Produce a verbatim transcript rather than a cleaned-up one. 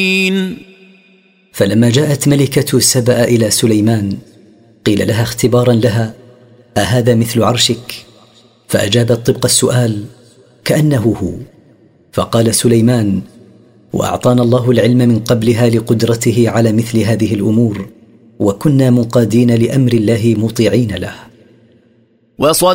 فلما جاءت ملكة سبأ إلى سليمان قيل لها اختبارا لها: أهذا مثل عرشك؟ فأجابت طبق السؤال كأنه هو. فقال سليمان: وأعطانا الله العلم من قبلها لقدرته على مثل هذه الأمور، وكنا منقادين لأمر الله مطيعين له.